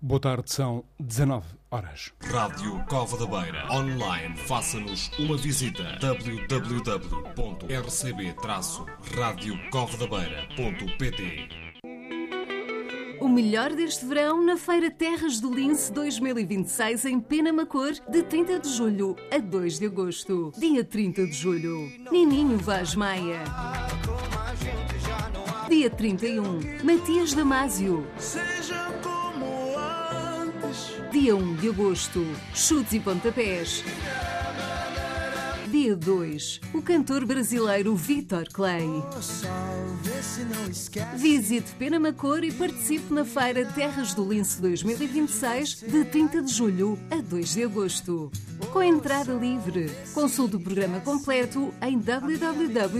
Boa tarde, são 19 horas. Rádio Cova da Beira. Online, faça-nos uma visita. www.rcb-radiocovadabeira.pt. O melhor deste verão na Feira Terras do Lince 2026 em Penamacor, de 30 de julho a 2 de agosto. Dia 30 de julho, Nininho Vaz Maia. Dia 31, Matias Damasio. Dia 1 de agosto, Chutes e Pontapés. Dia 2, o cantor brasileiro Vitor Clay. Visite Penamacor e participe na Feira Terras do Lince 2026, de 30 de julho a 2 de agosto. Com entrada livre. Consulte o programa completo em www